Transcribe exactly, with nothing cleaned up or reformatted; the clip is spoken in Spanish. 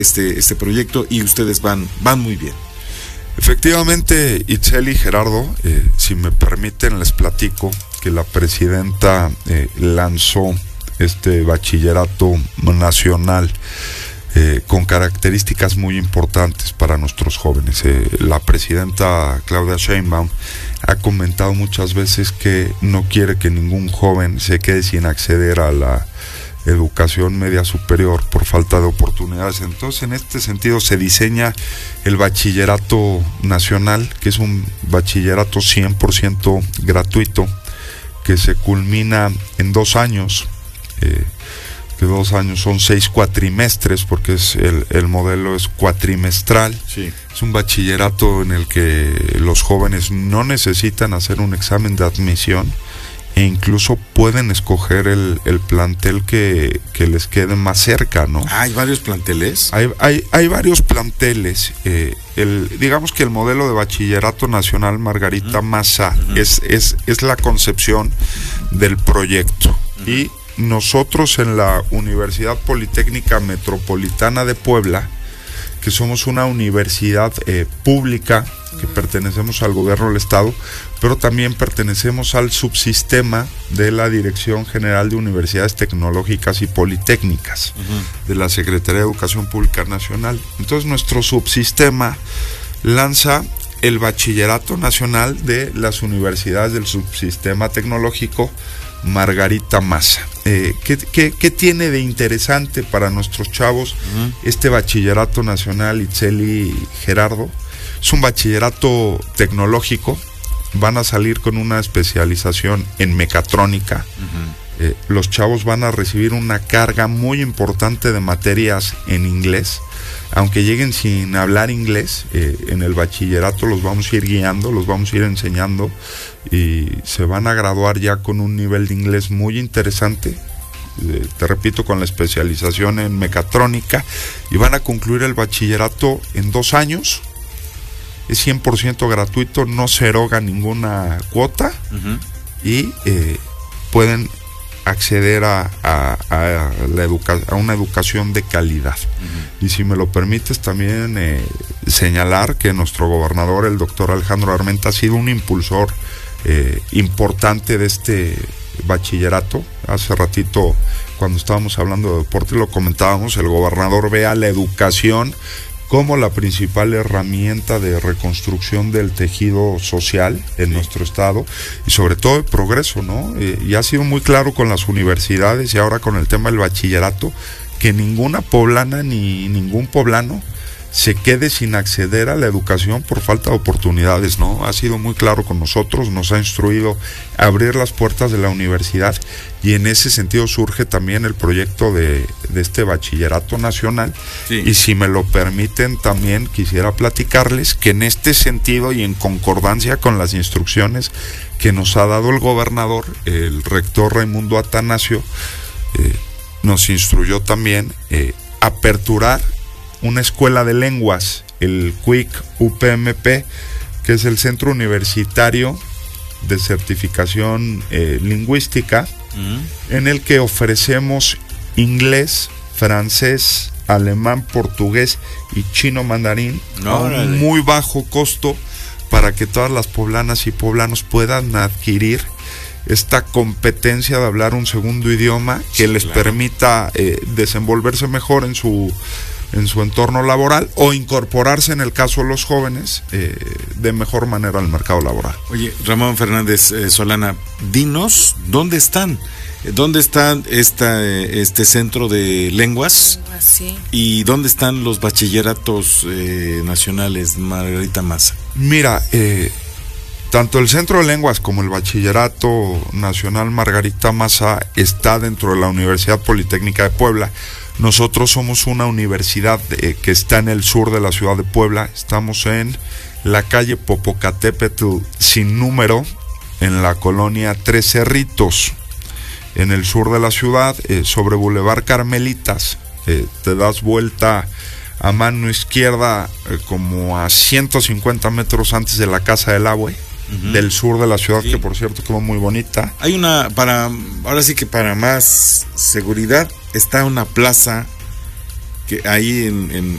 este, este proyecto y ustedes van, van muy bien. Efectivamente, Itzel y Gerardo, eh, si me permiten les platico que la presidenta eh, lanzó este bachillerato nacional eh, con características muy importantes para nuestros jóvenes. Eh, la presidenta Claudia Sheinbaum ha comentado muchas veces que no quiere que ningún joven se quede sin acceder a la educación media superior por falta de oportunidades. Entonces, en este sentido se diseña el bachillerato nacional, que es un bachillerato cien por ciento gratuito, que se culmina en dos años, eh, que dos años son seis cuatrimestres, porque es el, el modelo es cuatrimestral. Sí. Es un bachillerato en el que los jóvenes no necesitan hacer un examen de admisión, e incluso pueden escoger el, el plantel que, que les quede más cerca, ¿no? Ah, ¿hay varios planteles? Hay, hay, hay varios planteles. Eh, el, digamos que el modelo de bachillerato nacional Margarita uh-huh. Maza uh-huh. es, es, es la concepción del proyecto. Uh-huh. Y nosotros en la Universidad Politécnica Metropolitana de Puebla, que somos una universidad eh, pública, que pertenecemos al gobierno del estado, pero también pertenecemos al subsistema de la Dirección General de Universidades Tecnológicas y Politécnicas, uh-huh. de la Secretaría de Educación Pública Nacional. Entonces nuestro subsistema lanza el bachillerato nacional de las universidades del subsistema tecnológico Margarita Maza. Eh, ¿qué, qué, ¿Qué tiene de interesante para nuestros chavos uh-huh. este bachillerato nacional, Itzel y Gerardo? Es un bachillerato tecnológico, van a salir con una especialización en mecatrónica. Uh-huh. Eh, los chavos van a recibir una carga muy importante de materias en inglés. Aunque lleguen sin hablar inglés, eh, en el bachillerato los vamos a ir guiando, los vamos a ir enseñando y se van a graduar ya con un nivel de inglés muy interesante. Eh, te repito, con la especialización en mecatrónica, y van a concluir el bachillerato en dos años. Es cien por ciento gratuito, no se eroga ninguna cuota. Uh-huh. Y eh, pueden acceder a, a, a, la educa a una educación de calidad. Uh-huh. Y si me lo permites también eh, señalar que nuestro gobernador, el doctor Alejandro Armenta, ha sido un impulsor eh, importante de este bachillerato. Hace ratito, cuando estábamos hablando de deporte, lo comentábamos, el gobernador ve a la educación como la principal herramienta de reconstrucción del tejido social en sí. nuestro estado, y sobre todo el progreso, ¿no? Eh, y ha sido muy claro con las universidades y ahora con el tema del bachillerato, que ninguna poblana ni ningún poblano se quede sin acceder a la educación por falta de oportunidades, ¿no? Ha sido muy claro con nosotros, nos ha instruido a abrir las puertas de la universidad, y en ese sentido surge también el proyecto de, de este bachillerato nacional. Sí. Y si me lo permiten, también quisiera platicarles que en este sentido y en concordancia con las instrucciones que nos ha dado el gobernador, el rector Raimundo Atanasio, eh, nos instruyó también eh, aperturar una escuela de lenguas, el C U I C U P M P, que es el Centro Universitario de Certificación eh, Lingüística, uh-huh. en el que ofrecemos inglés, francés, alemán, portugués y chino mandarín no, a un órale. muy bajo costo, para que todas las poblanas y poblanos puedan adquirir esta competencia de hablar un segundo idioma que sí, les claro. permita eh, desenvolverse mejor en su en su entorno laboral, o incorporarse, en el caso de los jóvenes, eh, de mejor manera al mercado laboral. Oye, Ramón Fernández eh, Solana, dinos, ¿dónde están? ¿Dónde está esta, este centro de lenguas? Sí. ¿Y dónde están los bachilleratos eh, nacionales, Margarita Maza? Mira, eh, tanto el Centro de Lenguas como el Bachillerato Nacional Margarita Maza está dentro de la Universidad Politécnica de Puebla. Nosotros somos una universidad eh, que está en el sur de la ciudad de Puebla. Estamos en la calle Popocatépetl sin número, en la colonia Tres Cerritos, en el sur de la ciudad, eh, sobre Boulevard Carmelitas. Eh, te das vuelta a mano izquierda, eh, como a ciento cincuenta metros antes de la Casa del Agua, uh-huh. del sur de la ciudad, sí. que por cierto quedó muy bonita. Hay una, para ahora sí que para más seguridad, está una plaza que ahí en, en,